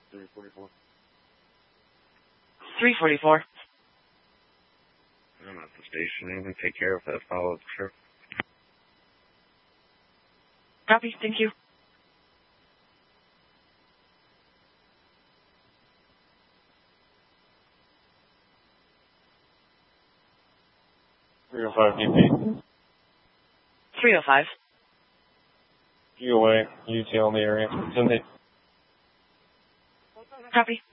344. 344. I'm at the station. I'm going to take care of that follow-up, sure. Copy. Thank you. DP. 305. GOA, UTL in the area. Copy.